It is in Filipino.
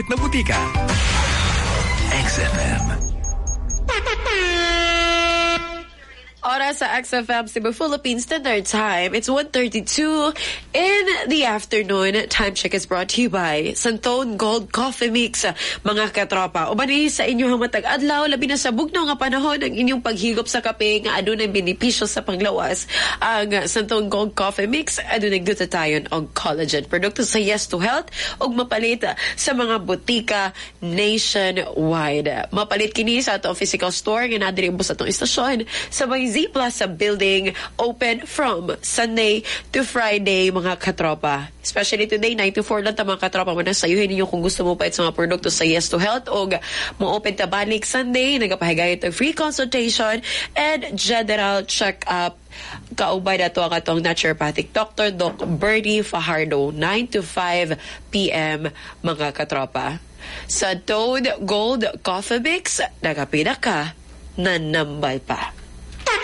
na butika. XFM. Oras sa XFM Cebu Philippines Standard Time. It's 1:32 in the afternoon. Time check is brought to you by Santon Gold Coffee Mix. Mga katropa, ubani sa inyong matag adlaw labi na sa bugnaw nga panahon ang inyong paghigop sa kape nga adunay benepisyo sa panglawas. Ang Santon Gold Coffee Mix adunay glutathione og collagen. Produkto sa Yes to Health og mapalit sa mga butika nationwide. Mapalit kini sa atong physical store nga nadiri sa atong istasyon sa may Z Plaza building, open from Sunday to Friday, mga katropa. Especially today, 9 to 4 lang ta mga katropa. Manasayuhin ninyo kung gusto mo pa sa mga produkto sa Yes to Health o mo-open ta balik Sunday, nagapahigayot ng free consultation and general check-up. Kaubay na to ang atong naturopathic Dr. Doc Bernie Fajardo, 9 to 5 p.m. mga katropa. Sa Toad Gold Coffee Mix, nagapina ka, nanambal pa.